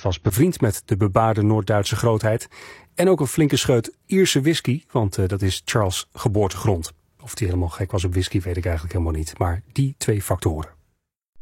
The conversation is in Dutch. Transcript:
was bevriend met de bebaarde Noord-Duitse grootheid. En ook een flinke scheut Ierse whisky, want dat is Charles' geboortegrond. Of hij helemaal gek was op whisky weet ik eigenlijk helemaal niet. Maar die 2 factoren.